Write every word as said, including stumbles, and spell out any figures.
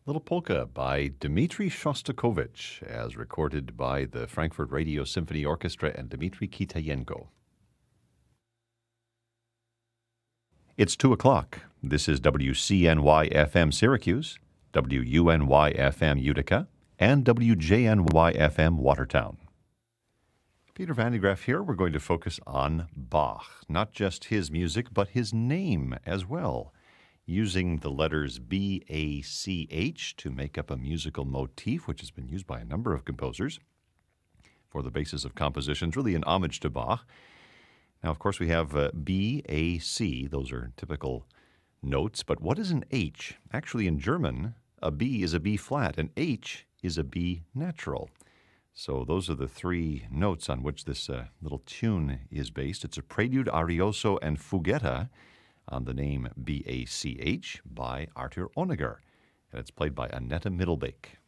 Little Polka by Dmitri Shostakovich, as recorded by the Frankfurt Radio Symphony Orchestra and Dmitri Kitayenko. It's two o'clock. This is W C N Y F M Syracuse, W U N Y F M Utica, and W J N Y F M Watertown. Peter Van de Graaff here. We're going to focus on Bach, not just his music, but his name as well, using the letters B A C H to make up a musical motif, which has been used by a number of composers for the basis of compositions, really an homage to Bach. Now, of course, we have uh, B, A, C. Those are typical notes. But what is an H? Actually, in German, a B is a B flat, and H is a B natural. So those are the three notes on which this uh, little tune is based. It's a prelude, arioso, and fuguetta on the name B A C H by Arthur Honegger. And it's played by Annette Middelbeek.